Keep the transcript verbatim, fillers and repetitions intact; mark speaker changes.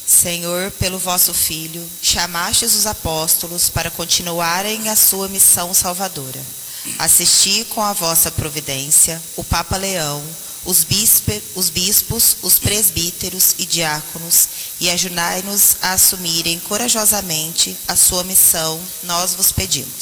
Speaker 1: Senhor, pelo vosso Filho, chamastes os apóstolos para continuarem a sua missão salvadora. Assisti com a vossa providência o Papa Leão, os, bispe, os bispos, os presbíteros e diáconos, e ajudai-nos a assumirem corajosamente a sua missão, nós vos pedimos.